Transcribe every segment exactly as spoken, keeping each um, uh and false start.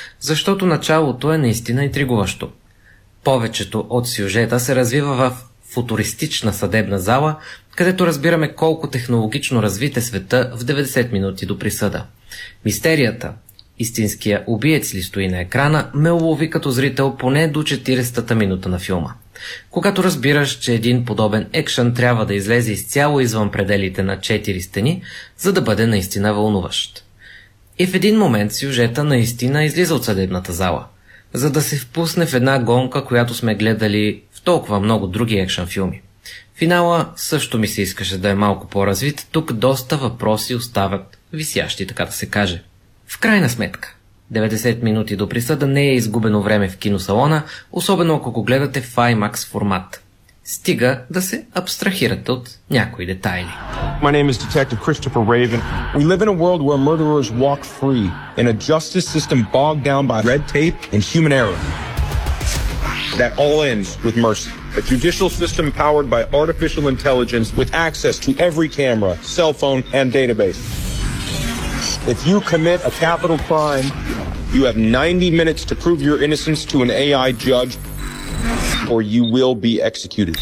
защото началото е наистина интригуващо. Повечето от сюжета се развива в футуристична съдебна зала, където разбираме колко технологично развит е света в деветдесет минути до присъда. Мистерията, истинския убиец ли стои на екрана, ме улови като зрител поне до четиридесетата минута на филма. Когато разбираш, че един подобен екшън трябва да излезе изцяло извън пределите на четири стени, за да бъде наистина вълнуващ. И в един момент сюжета наистина излиза от съдебната зала, за да се впусне в една гонка, която сме гледали в толкова много други екшън филми. Финала също ми се искаше да е малко по-развит, тук доста въпроси остават висящи, така да се каже. В крайна сметка, деветдесет минути до присъда не е изгубено време в киносалона, особено ако го гледате в IMAX формат. Стига да се абстрахирате от някои детайли. My name is Detective Christopher Raven. We live in a world where murderers walk free in a justice system bogged down by red tape and human error. That all ends with mercy. A judicial system powered by artificial intelligence with access to every camera, cell phone, and database. If you commit a capital crime, you have ninety minutes to prove your innocence to an A I judge, or you will be executed.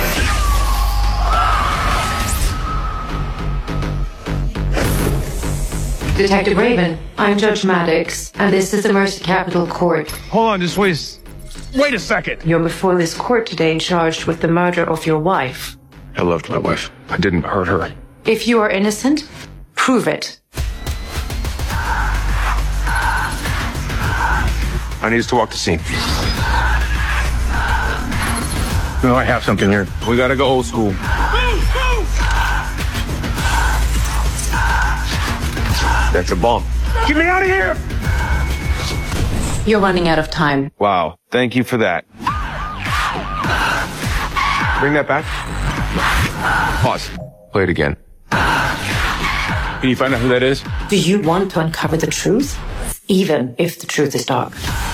Detective Raven, I'm Judge Maddox, and this is the Mercy Capital Court. Hold on, just wait, wait a second. You're before this court today charged with the murder of your wife. I loved my wife. I didn't hurt her. If you are innocent, prove it. I need us to walk the scene. No, I have something here. We gotta go old school. Move, move! That's a bomb. Get me out of here! You're running out of time. Wow, thank you for that. Bring that back. Pause. Play it again. Can you find out who that is? Do you want to uncover the truth? Even if the truth is dark.